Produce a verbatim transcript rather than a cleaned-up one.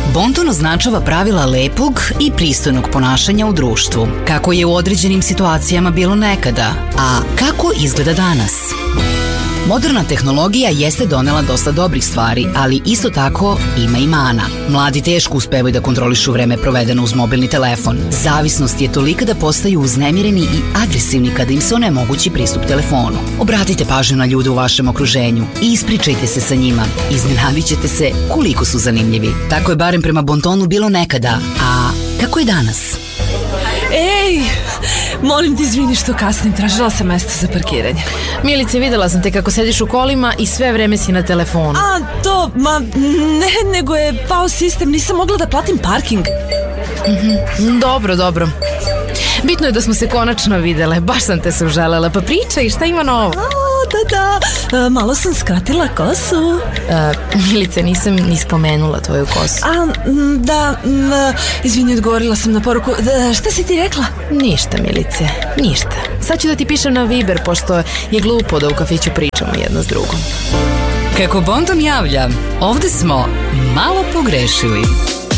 Bonton označava pravila lepog i pristojnog ponašanja u društvu, kako je u određenim situacijama bilo nekada, a kako izgleda danas. Moderna tehnologija jeste donela dosta dobrih stvari, ali isto tako ima i mana. Mladi teško uspevaju da kontrolišu vreme provedeno uz mobilni telefon. Zavisnost je tolika da postaju uznemireni i agresivni kada im se onemogući pristup telefonu. Obratite pažnju na ljude u vašem okruženju i ispričajte se sa njima. Iznenadit ćete se koliko su zanimljivi. Tako je barem prema Bontonu bilo nekada, a kako je danas? Ej, molim te izvini što kasnim, tražila sam mesto za parkiranje. Milice, videla sam te kako sediš u kolima i sve vreme si na telefonu. A, to, ma, ne, nego je pao sistem, nisam mogla da platim parking. Mm-hmm. Dobro, dobro. Bitno je da smo se konačno videle, baš sam te se uželela. Pa pričaj, šta ima novo? Da, da, e, malo sam skratila kosu. e, Milice, nisam ni spomenula tvoju kosu. A, da, m, izvini, odgovorila sam na poruku. Da, šta si ti rekla? Ništa, Milice, ništa. Sad ću da ti pišem na Viber, pošto je glupo da u kafiću pričamo jedno s drugom. Kako Bonton javlja, ovde smo malo pogrešili.